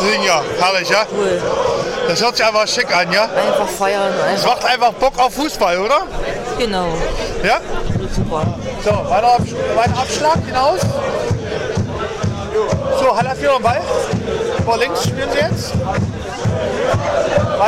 singen, ja. Herrlich, ja? Cool. Das hört sich einfach schick an, ja? Einfach feiern. Es macht einfach Bock auf Fußball, oder? Genau. Ja? Super. So, weiter Abschlag hinaus. So, Hallervierter Ball. Vor links spielen sie jetzt.